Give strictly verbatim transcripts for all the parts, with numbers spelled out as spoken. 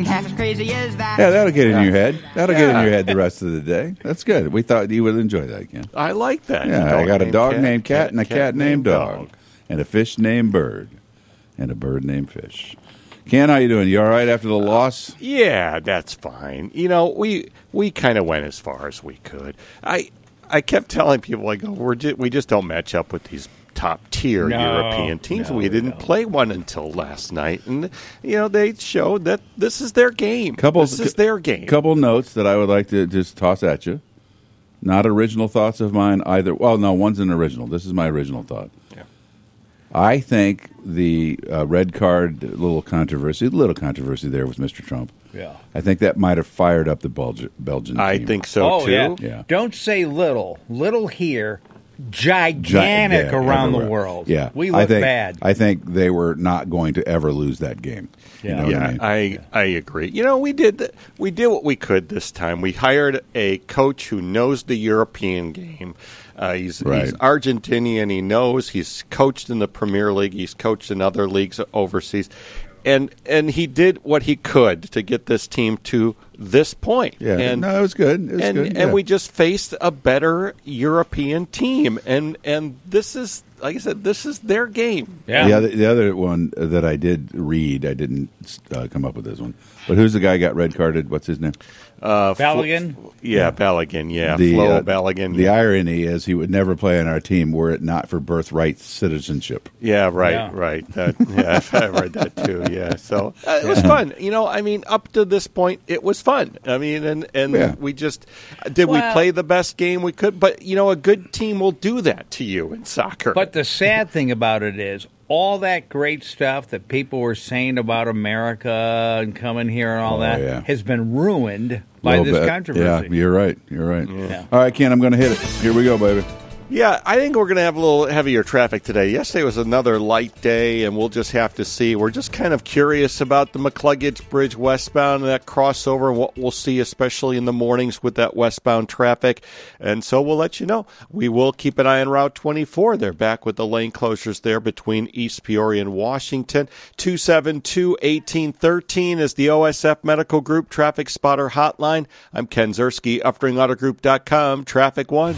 anything half as crazy as that. Yeah, that'll get in your head. That'll Yeah. get in your head the rest of the day. That's good. We thought you would enjoy that, Ken. I like that. Yeah, I got a dog named Cat, cat and a cat, named dog, and a fish named Bird, and a bird named Fish. Ken, how you doing? You all right after the loss? Yeah, that's fine. You know, we we kind of went as far as we could. I I kept telling people, I go, we're ju- we just don't match up with these top tier No, European teams. no, we didn't no. play one until last night, and you know they showed that this is their game. Couple, this is their game. Couple notes that I would like to just toss at you. Not original thoughts of mine either. Well, no, one's an original. This is my original thought. Yeah. I think the uh, red card little controversy, little controversy there with Mister Trump. Yeah. I think that might have fired up the Belgi- Belgian I team. think so oh, too. yeah. Yeah. Don't say little. Little here, gigantic Gi- yeah, around everywhere. the world. Yeah, We I look think, bad. I think they were not going to ever lose that game. You Yeah. know what Yeah, I mean? I, I agree. You know, we did th- we did what we could this time. We hired a coach who knows the European game. Uh, he's, Right. he's Argentinian. He knows. He's coached in the Premier League. He's coached in other leagues overseas, and and he did what he could to get this team to this point. Yeah, and, no, it was good. It was and good. and yeah. we just faced a better European team, and and this is, like I said, this is their game. Yeah. The other, the other one that I did read, I didn't uh, come up with this one, but who's the guy who got red carded? What's his name? Uh, Balogun? Flo- yeah, Balogun. Yeah, The, Flo uh, Balogun. The irony is he would never play on our team were it not for birthright citizenship. Yeah, right, Yeah. right. That, yeah, I read that too. Yeah, so uh, it was fun. You know, I mean, up to this point, it was fun. I mean, and and Yeah. we just did we Well- play the best game we could. But you know, a good team will do that to you in soccer. But the sad thing about it is, all that great stuff that people were saying about America and coming here and all Oh, that yeah. has been ruined by Little this bit. controversy. Yeah, you're right. You're right. Yeah. All right, Ken, I'm going to hit it. Here we go, baby. Yeah, I think we're going to have a little heavier traffic today. Yesterday was another light day, and we'll just have to see. We're just kind of curious about the McCluggage Bridge westbound and that crossover and what we'll see, especially in the mornings with that westbound traffic. And so we'll let you know. We will keep an eye on Route twenty-four. They're back with the lane closures there between East Peoria and Washington. two seven two, one eight one three is the O S F Medical Group Traffic Spotter Hotline. I'm Ken Zerski, Upring Auto Group dot com, Traffic One.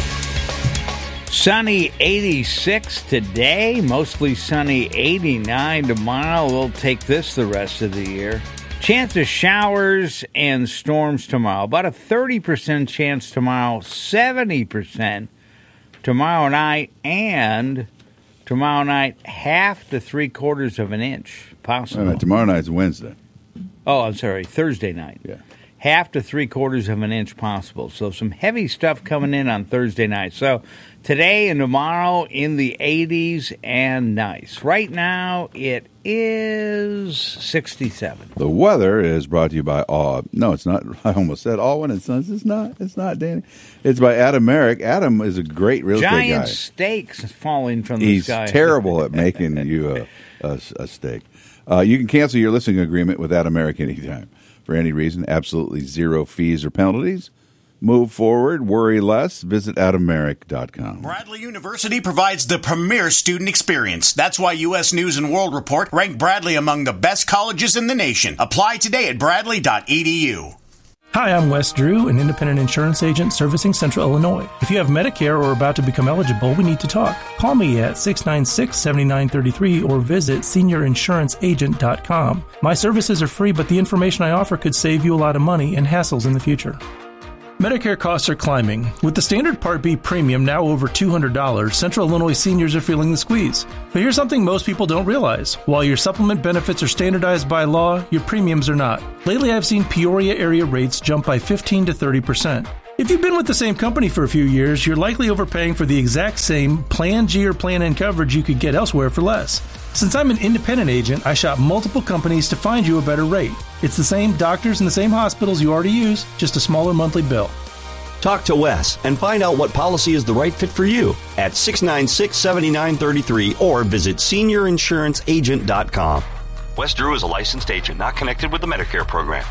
Sunny eighty-six today, mostly sunny eighty-nine tomorrow. We'll take this the rest of the year. Chance of showers and storms tomorrow. About a thirty percent chance tomorrow, seventy percent tomorrow night, and tomorrow night, half to three quarters of an inch Wait a possible. minute, tomorrow night's Wednesday. Oh, I'm sorry, Thursday night. Yeah. Half to three quarters of an inch possible. So some heavy stuff coming in on Thursday night. So today and tomorrow in the eighties and nice. Right now it is sixty-seven. The weather is brought to you by Aw. No, it's not. I almost said Allwyn and Sons. It's not. It's not, Danny. It's by Adam Merrick. Adam is a great real estate Giant guy. steaks falling from the He's sky. terrible at making you a, a, a steak. Uh, you can cancel your listing agreement with Adam Merrick anytime. For any reason, absolutely zero fees or penalties. Move forward, worry less. Visit adam merrick dot com. Bradley University provides the premier student experience. That's why U S News and World Report ranked Bradley among the best colleges in the nation. Apply today at bradley dot e d u. Hi, I'm Wes Drew, an independent insurance agent servicing Central Illinois. If you have Medicare or are about to become eligible, we need to talk. Call me at six nine six, seven nine three three or visit senior insurance agent dot com. My services are free, but the information I offer could save you a lot of money and hassles in the future. Medicare costs are climbing. With the standard Part B premium now over two hundred dollars, Central Illinois seniors are feeling the squeeze. But here's something most people don't realize. While your supplement benefits are standardized by law, your premiums are not. Lately, I've seen Peoria area rates jump by fifteen to thirty percent. If you've been with the same company for a few years, you're likely overpaying for the exact same Plan G or Plan N coverage you could get elsewhere for less. Since I'm an independent agent, I shop multiple companies to find you a better rate. It's the same doctors and the same hospitals you already use, just a smaller monthly bill. Talk to Wes and find out what policy is the right fit for you at six nine six, seven nine three three or visit senior insurance agent dot com. Wes Drew is a licensed agent not connected with the Medicare program.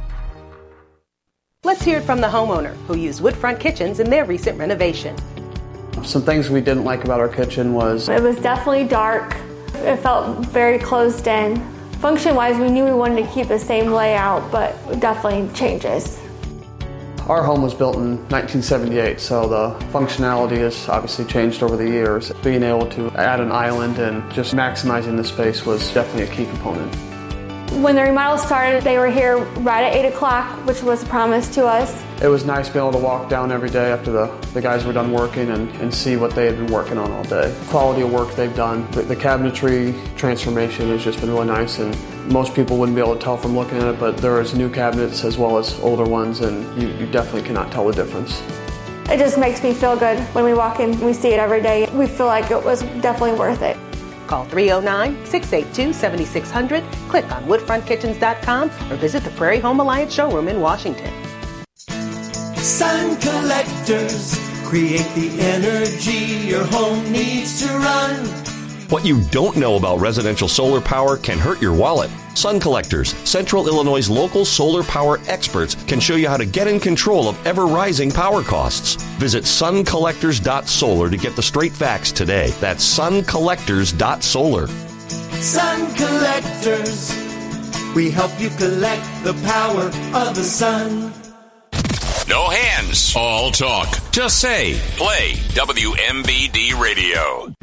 Let's hear it from the homeowner who used Woodfront Kitchens in their recent renovation. Some things we didn't like about our kitchen was it was definitely dark. It felt very closed in. Function-wise, we knew we wanted to keep the same layout, but definitely changes. Our home was built in nineteen seventy-eight, so the functionality has obviously changed over the years. Being able to add an island and just maximizing the space was definitely a key component. When the remodel started, they were here right at eight o'clock, which was a promise to us. It was nice being able to walk down every day after the, the guys were done working and, and see what they had been working on all day. Quality of work they've done. The, the cabinetry transformation has just been really nice, and most people wouldn't be able to tell from looking at it, but there is new cabinets as well as older ones, and you, you definitely cannot tell the difference. It just makes me feel good when we walk in. We see it every day. We feel like it was definitely worth it. Call three oh nine, six eight two, seven six zero zero, click on wood front kitchens dot com, or visit the Prairie Home Alliance showroom in Washington. Sun Collectors create the energy your home needs to run. What you don't know about residential solar power can hurt your wallet. Sun Collectors, Central Illinois' local solar power experts, can show you how to get in control of ever-rising power costs. Visit sun collectors dot solar to get the straight facts today. That's sun collectors dot solar. Sun Collectors, we help you collect the power of the sun. No hands, all talk. Just say, play W M B D Radio.